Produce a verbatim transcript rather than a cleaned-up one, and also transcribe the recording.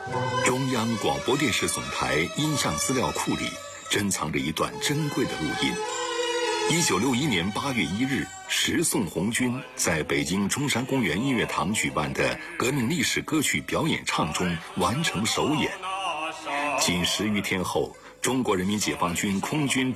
中央广播电视总台音像资料库里珍藏着一段珍贵的录音。一九六一年八月一日，十送红军在北京中山公园音乐堂举办的革命历史歌曲表演唱中完成首演。仅十余天后，中国人民解放军空军